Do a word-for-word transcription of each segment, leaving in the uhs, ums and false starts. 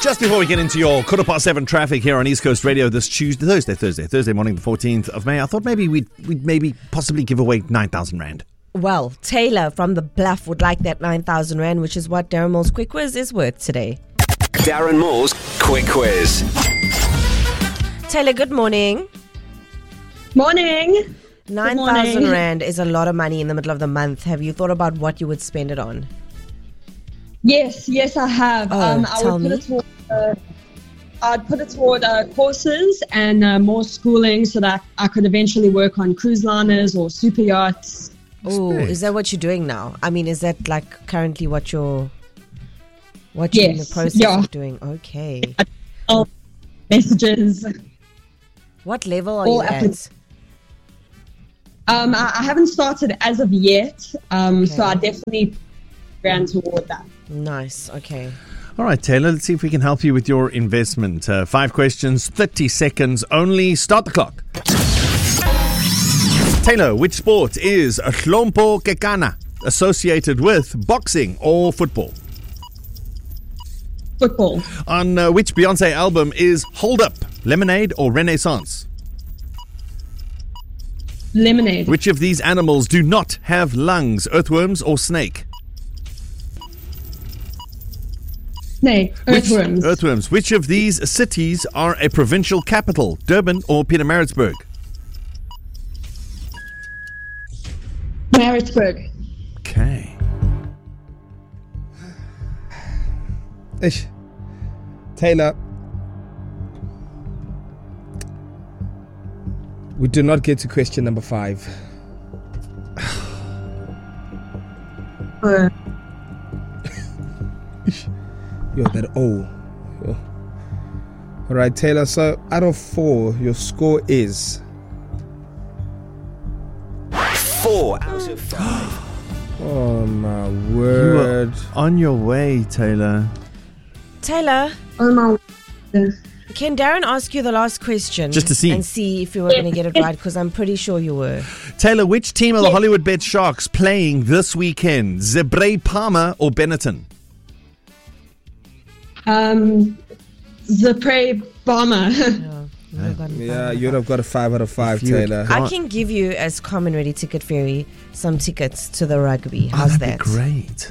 Just before we get into your quarter past seven traffic here on East Coast Radio this Tuesday, Thursday, Thursday, Thursday morning, the fourteenth of May, I thought maybe we'd, we'd maybe possibly give away nine thousand rand. Well, Taylor from the Bluff would like that nine thousand rand, which is what Darren Moore's Quick Quiz is worth today. Darren Moore's Quick Quiz. Taylor, good morning. Morning. nine thousand rand is a lot of money in the middle of the month. Have you thought about what you would spend it on? Yes, yes, I have. Oh, um, I tell would put me. it toward, uh, I'd put it toward uh, courses and uh, more schooling so that I could eventually work on cruise liners or super yachts. Oh, is that what you're doing now? I mean, is that like currently what you're what you're in the Yes, process yeah. of doing? Okay. Oh, messages. What level are All you applic- at? Um, I, I haven't started as of yet, um, Okay. so I definitely ran toward that. Nice. Okay. All right, Taylor, let's see if we can help you with your investment. Uh, five questions, thirty seconds only. Start the clock. Taylor, which sport is Hlompo Kekana associated with boxing or football? Football. On uh, which Beyonce album is Hold Up, Lemonade or Renaissance? Lemonade. Which of these animals do not have lungs, earthworms or snake? Snake. Which- Earthworms. Earthworms. Which of these cities are a provincial capital, Durban or Pietermaritzburg? Maritzburg. Okay. Ish. Taylor, we do not get to question number five. Uh, Yo, that O. Yo. All right, Taylor. So out of four, your score is Four out of five. oh my You word. are on your way, Taylor. Taylor, oh my. can Darren ask you the last question? Just to see. And see if you were going to get it right, because I'm pretty sure you were. Taylor, which team are the Hollywood Bet Sharks playing this weekend? Zebre Palmer or Benetton? Um, the prey bomber. No, you would've gotten Yeah, five. you'd have got a five out of five, If you had Taylor. got- I can give you, as Common Ready Ticket Fairy, some tickets to the rugby. Oh, How's that'd that? be great.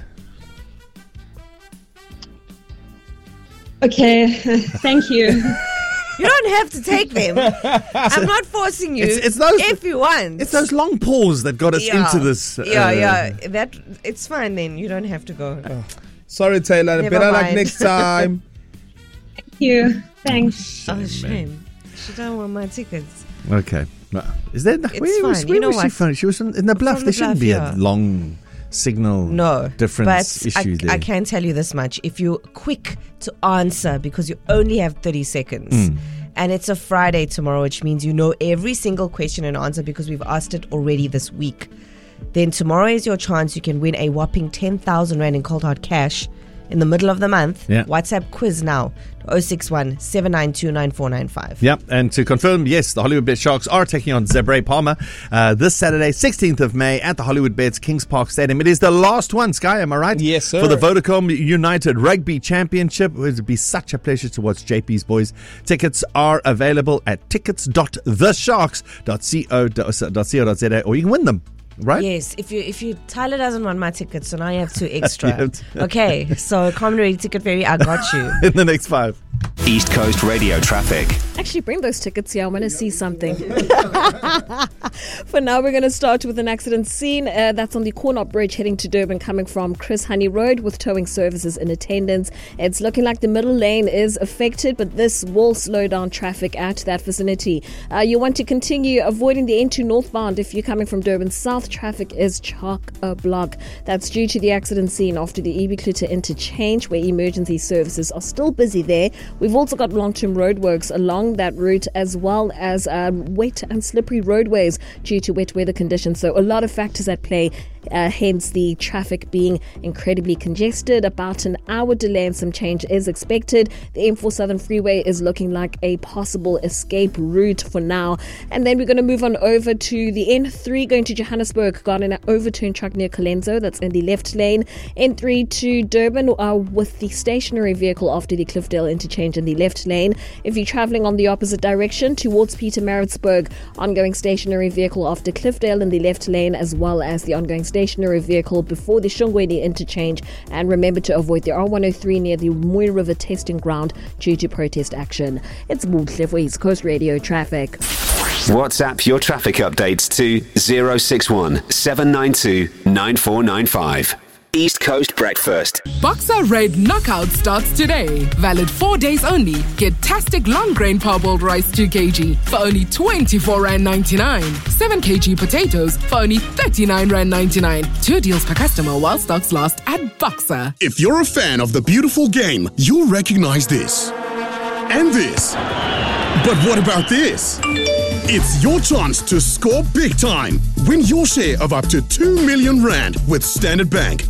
Okay, thank you. You don't have to take them. I'm not forcing you. It's- it's those- if you want. It's those long pause that got us Yeah. into this. yeah, uh, yeah. That it's fine then. You don't have to go. Sorry, Taylor. Never Better luck mind. next time. Thank you. Thanks. Oh, shame. She don't want my tickets. Okay. No. Is there? It's where was, fine. where You know was she what? from? She was in, in the Bluff. From There the shouldn't Bluff, be yeah. a long signal No difference but issue I, there. I can tell you this much: if you're quick to answer, because you only have thirty seconds, Mm. and it's a Friday tomorrow, which means you know every single question and answer because we've asked it already this week. Then tomorrow is your chance. You can win a whopping ten thousand rand in cold hard cash in the middle of the month. Yeah. WhatsApp quiz now: oh six one, seven nine two, nine four nine five. Yep, and to confirm, yes, the Hollywood Bet Sharks are taking on Zebre Palmer uh, this Saturday, sixteenth of May, at the Hollywood Bets Kings Park Stadium. It is the last one, Sky, am I right? Yes, sir. For the Vodacom United Rugby Championship. It would be such a pleasure to watch J P's boys. Tickets are available at tickets dot the sharks dot co dot z a, or you can win them, right? Yes, if you if you Tyler doesn't want my tickets, so now you have two You extra. have to- Okay, so Common Ready Ticket Fairy, I got you. In the next five. East Coast Radio traffic. Actually, bring those tickets here. I want to see something. For now, we're going to start with an accident scene. Uh, that's on the Cornop Bridge heading to Durban, coming from Chris Honey Road with towing services in attendance. It's looking like the middle lane is affected, but this will slow down traffic at that vicinity. Uh, you want to continue avoiding the N two northbound if you're coming from Durban South. Traffic is chock-a-block. That's due to the accident scene after the E B Clutter interchange, where emergency services are still busy there. We've also got long-term roadworks along that route, as well as uh, wet and slippery roadways due to wet weather conditions. So a lot of factors at play. uh, hence the traffic being incredibly congested. About an hour delay and some change is expected. The M four Southern Freeway is looking like a possible escape route for now. And then we're going to move on over to the N three going to Johannesburg. Got an overturned truck near Colenso, that's in the left lane. N three to Durban uh, with the stationary vehicle after the Cliffdale interchange in the left lane. If you're travelling on the opposite direction towards Pietermaritzburg, ongoing stationary vehicle after Cliffdale in the left lane, as well as the ongoing stationary vehicle before the Shongweni interchange. And remember to avoid the R one oh three near the Mooi River testing ground due to protest action. It's Buhle for East Coast Radio Traffic. WhatsApp your traffic updates to zero six one seven nine two nine four nine five. East Coast Breakfast. Boxer Red Knockout starts today. Valid four days only. Get Tastic long grain parboiled rice two kilograms for only twenty-four rand ninety-nine. seven kilograms potatoes for only thirty-nine rand ninety-nine. Two deals per customer while stocks last at Boxer. If you're a fan of the beautiful game, you'll recognize this. And this. But what about this? It's your chance to score big time. Win your share of up to two million rand with Standard Bank.